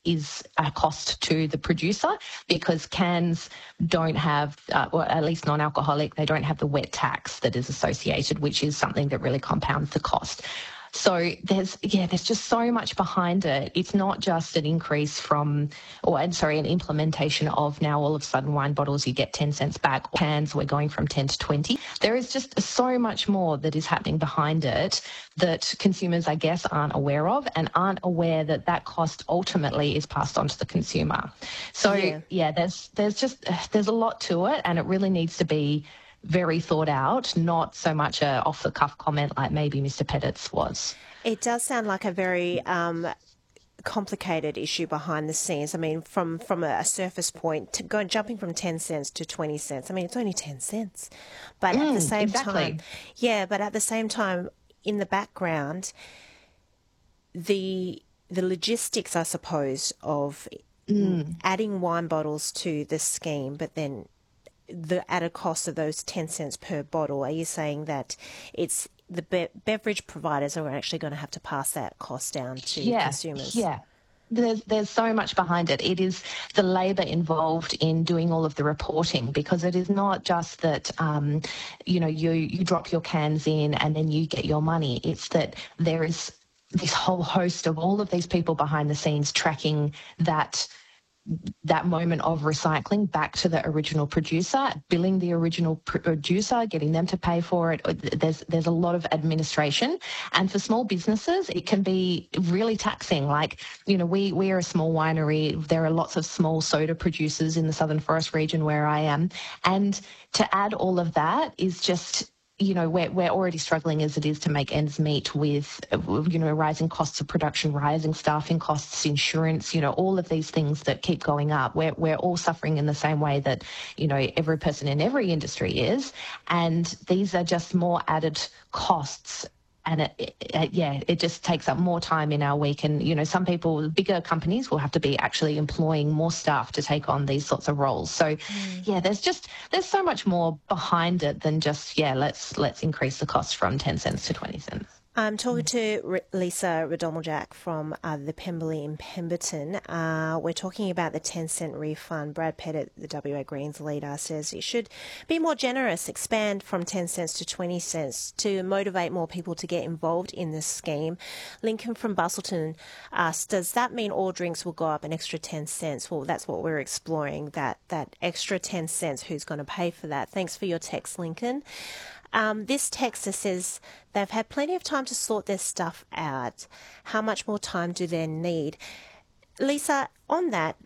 is a cost to the producer, because cans don't have, or at least non-alcoholic, they don't have the wet tax that is associated, which is something that really compounds the cost. So there's just so much behind it. It's not just an increase an implementation of now all of a sudden wine bottles you get 10 cents back, cans we're going from 10 to 20. There is just so much more that is happening behind it that consumers, I guess, aren't aware of, and aren't aware that that cost ultimately is passed on to the consumer. So there's a lot to it, and it really needs to be very thought out, not so much a off-the-cuff comment like maybe Mr. Pettit's was. It does sound like a very complicated issue behind the scenes. I mean, from a surface point, jumping from 10 cents to 20 cents. I mean, it's only 10 cents. But at the same time, but at the same time, in the background, the logistics, I suppose, of adding wine bottles to the scheme, but then the added cost of those 10 cents per bottle, are you saying that it's the beverage providers are actually going to have to pass that cost down to consumers? Yeah. There's so much behind it. It is the labour involved in doing all of the reporting, because it is not just that, you drop your cans in and then you get your money. It's that there is this whole host of all of these people behind the scenes tracking that moment of recycling back to the original producer, billing the original producer, getting them to pay for it. There's a lot of administration, and for small businesses it can be really taxing. Like, we are a small winery. There are lots of small soda producers in the Southern Forest region where I am, and to add all of that is just, we're already struggling as it is to make ends meet with, rising costs of production, rising staffing costs, insurance, all of these things that keep going up. We're all suffering in the same way that, every person in every industry is. And these are just more added costs. And it just takes up more time in our week. And, some people, bigger companies, will have to be actually employing more staff to take on these sorts of roles. So, there's so much more behind it than just, let's increase the cost from 10 cents to 20 cents. I'm talking to Lisa Radomiljak from the Pemberley in Pemberton. We're talking about the 10-cent refund. Brad Pettit, the WA Greens leader, says it should be more generous, expand from 10 cents to 20 cents to motivate more people to get involved in this scheme. Lincoln from Bustleton asks, does that mean all drinks will go up an extra 10 cents? Well, that's what we're exploring, that extra 10 cents. Who's going to pay for that? Thanks for your text, Lincoln. This texter says they've had plenty of time to sort their stuff out. How much more time do they need? Lisa, on that,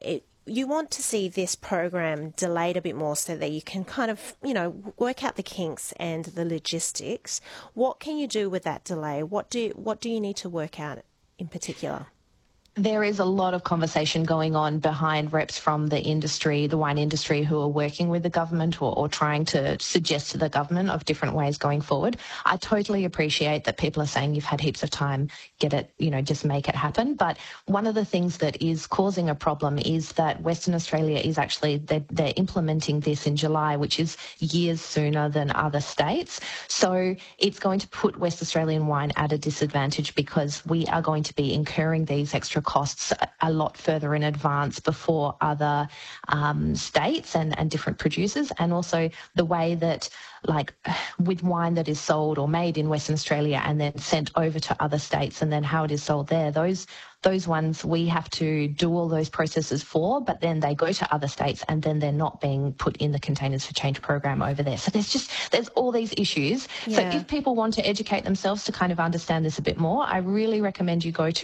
you want to see this program delayed a bit more so that you can kind of, work out the kinks and the logistics. What can you do with that delay? What do you need to work out in particular? There is a lot of conversation going on behind reps from the industry, the wine industry, who are working with the government or trying to suggest to the government of different ways going forward. I totally appreciate that people are saying you've had heaps of time, get it, just make it happen. But one of the things that is causing a problem is that Western Australia is actually, they're implementing this in July, which is years sooner than other states. So it's going to put West Australian wine at a disadvantage, because we are going to be incurring these extra costs a lot further in advance before other states and different producers. And also the way that, like, with wine that is sold or made in Western Australia and then sent over to other states, and then how it is sold there, those ones we have to do all those processes for, but then they go to other states and then they're not being put in the Containers for Change program over there. So there's all these issues. Yeah. So if people want to educate themselves to kind of understand this a bit more, I really recommend you go to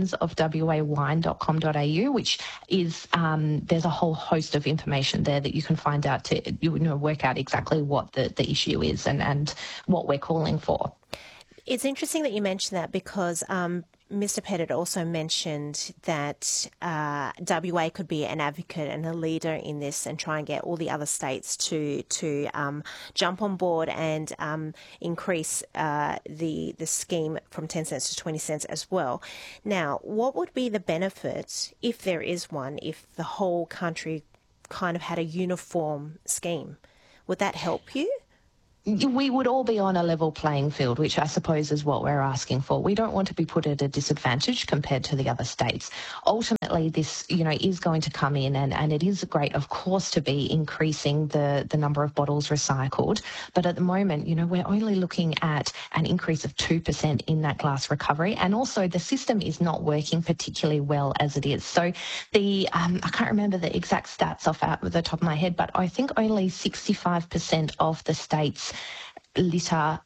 friendsofwawine.com.au, which is, there's a whole host of information there that you can find out to, work out exactly what the issue is and what we're calling for. It's interesting that you mentioned that, because Mr. Pettit also mentioned that WA could be an advocate and a leader in this and try and get all the other states to jump on board and increase the scheme from 10 cents to 20 cents as well. Now, what would be the benefit, if there is one, if the whole country kind of had a uniform scheme? Would that help you? we would all be on a level playing field, which I suppose is what we're asking for. We don't want to be put at a disadvantage compared to the other states. Ultimately, this, is going to come in, and it is great, of course, to be increasing the number of bottles recycled. But at the moment, we're only looking at an increase of 2% in that glass recovery. And also the system is not working particularly well as it is. So I can't remember the exact stats off the top of my head, but I think only 65% of the states litter,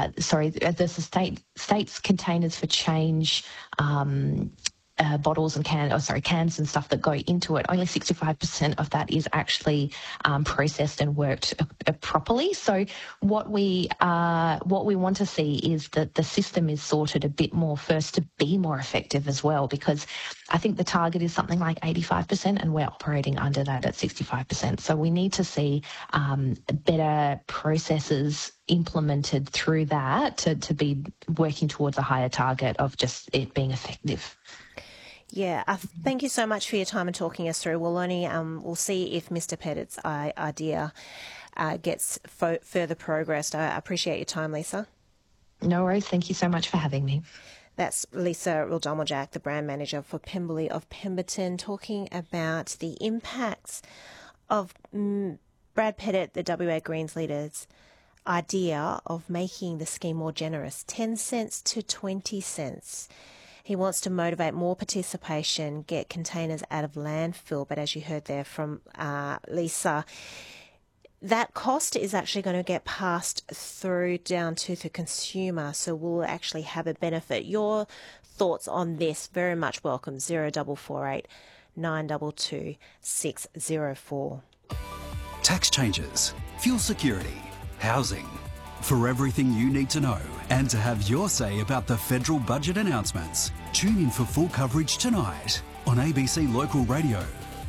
states containers for change bottles and cans and stuff that go into it. Only 65% of that is actually processed and worked properly. So what we want to see is that the system is sorted a bit more first to be more effective as well, because I think the target is something like 85% and we're operating under that at 65%. So we need to see better processes implemented through that to be working towards a higher target of just it being effective. Yeah, thank you so much for your time and talking us through. We'll see if Mr. Pettit's idea gets further progressed. I appreciate your time, Lisa. No worries. Thank you so much for having me. That's Lisa Rildomirjak, the brand manager for Pemberley of Pemberton, talking about the impacts of Brad Pettit, the WA Greens leader's idea of making the scheme more generous, 10 cents to 20 cents. He wants to motivate more participation, get containers out of landfill. But as you heard there from Lisa, that cost is actually going to get passed through down to the consumer. So we'll actually have a benefit. Your thoughts on this, very much welcome. 0448 922 604. Tax changes, fuel security, housing. For everything you need to know and to have your say about the federal budget announcements, tune in for full coverage tonight on ABC Local Radio.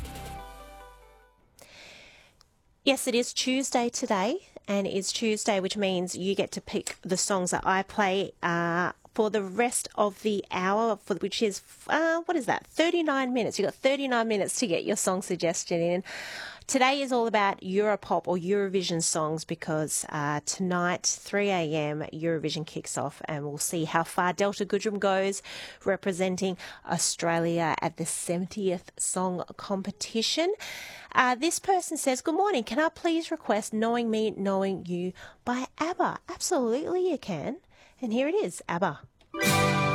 Yes, it is Tuesday today, and it's Tuesday, which means you get to pick the songs that I play for the rest of the hour, which is, 39 minutes. You've got 39 minutes to get your song suggestion in. Today is all about Europop or Eurovision songs because tonight, 3 a.m, Eurovision kicks off and we'll see how far Delta Goodrem goes representing Australia at the 70th Song Competition. This person says, good morning, can I please request Knowing Me, Knowing You by ABBA? Absolutely you can. And here it is, ABBA.